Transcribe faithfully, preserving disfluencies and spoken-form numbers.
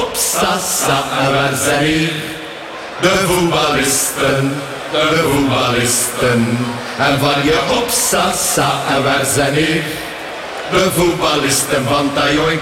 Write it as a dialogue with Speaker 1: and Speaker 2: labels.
Speaker 1: opsassa en waar zijn hier de voetballisten, de voetballisten. En van je opsassa en waar zijn hier de voetballisten van Tajoin.